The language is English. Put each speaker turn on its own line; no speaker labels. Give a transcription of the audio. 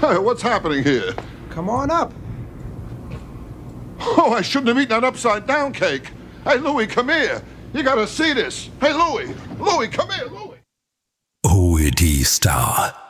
Hey, what's happening here?
Come on up.
Oh, I shouldn't have eaten that upside-down cake. Hey, Louie, come here. You gotta see this. Hey, Louie, come here, Louie.
OED Star.